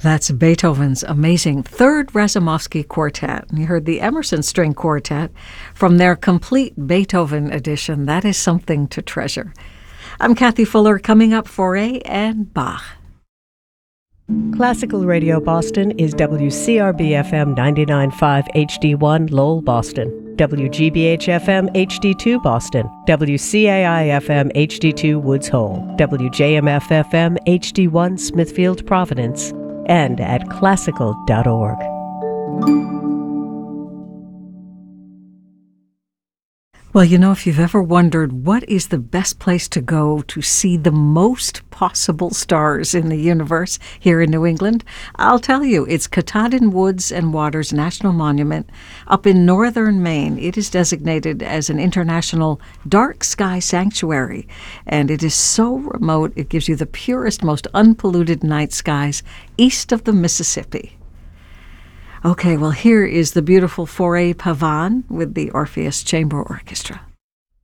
That's Beethoven's amazing Third Razumovsky Quartet. You heard the Emerson String Quartet from their complete Beethoven edition. That is something to treasure. I'm Kathy Fuller. Coming up, Fauré and Bach. Classical Radio Boston is WCRB-FM 99.5 HD1 Lowell, Boston, WGBH-FM HD2 Boston, WCAI-FM HD2 Woods Hole, WJMF-FM HD1 Smithfield, Providence, and at classical.org. Well, you know, if you've ever wondered what is the best place to go to see the most possible stars in the universe here in New England, I'll tell you, it's Katahdin Woods and Waters National Monument up in northern Maine. It is designated as an international dark sky sanctuary, and it is so remote it gives you the purest, most unpolluted night skies east of the Mississippi. Okay, well, here is the beautiful Fauré Pavane with the Orpheus Chamber Orchestra.